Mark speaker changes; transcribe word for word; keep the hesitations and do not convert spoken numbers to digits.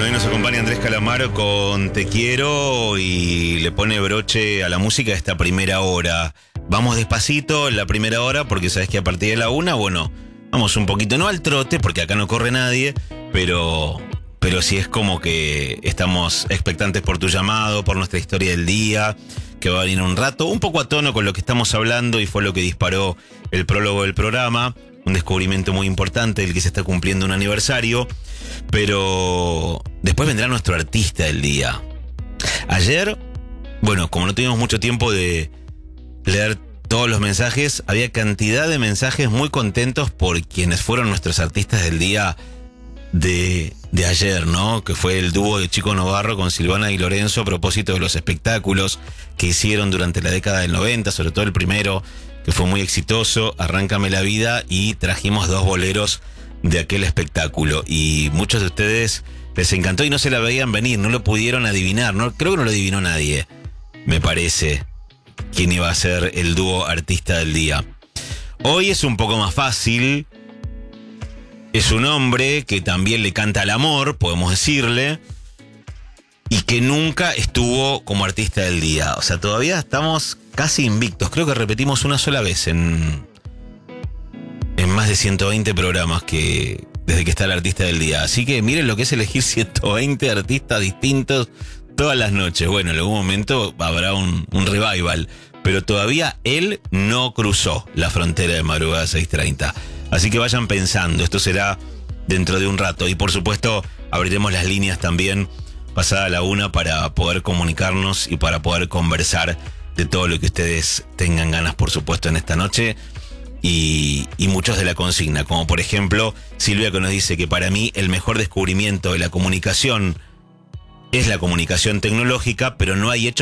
Speaker 1: Bueno, hoy nos acompaña Andrés Calamaro con Te Quiero y le pone broche a la música esta primera hora. Vamos despacito en la primera hora porque sabes que a partir de la una, bueno, vamos un poquito, no al trote porque acá no corre nadie, pero, pero sí es como que estamos expectantes por tu llamado, por nuestra historia del día, que va a venir un rato, un poco a tono con lo que estamos hablando y fue lo que disparó el prólogo del programa. Un descubrimiento muy importante del que se está cumpliendo un aniversario. Pero después vendrá nuestro artista del día. Ayer, bueno, como no tuvimos mucho tiempo de leer todos los mensajes, había cantidad de mensajes muy contentos por quienes fueron nuestros artistas del día de, de ayer, ¿no? Que fue el dúo de Chico Novarro con Silvana y Lorenzo a propósito de los espectáculos que hicieron durante la década del noventa, sobre todo el primero, que fue muy exitoso, Arráncame la vida, y trajimos dos boleros de aquel espectáculo. Y muchos de ustedes les encantó y no se la veían venir, no lo pudieron adivinar, no, creo que no lo adivinó nadie, me parece, quién iba a ser el dúo artista del día. Hoy es un poco más fácil, es un hombre que también le canta al amor, podemos decirle, y que nunca estuvo como artista del día. O sea, todavía estamos casi invictos. Creo que repetimos una sola vez en, en más de ciento veinte programas que desde que está el artista del día. Así que miren lo que es elegir ciento veinte artistas distintos todas las noches. Bueno, en algún momento habrá un, un revival. Pero todavía él no cruzó la frontera de Madrugada seis treinta. Así que vayan pensando. Esto será dentro de un rato. Y por supuesto abriremos las líneas también pasada la una para poder comunicarnos y para poder conversar de todo lo que ustedes tengan ganas, por supuesto, en esta noche. Y, y muchos de la consigna, como por ejemplo Silvia, que nos dice que para mí el mejor descubrimiento de la comunicación es la comunicación tecnológica, pero no hay hechos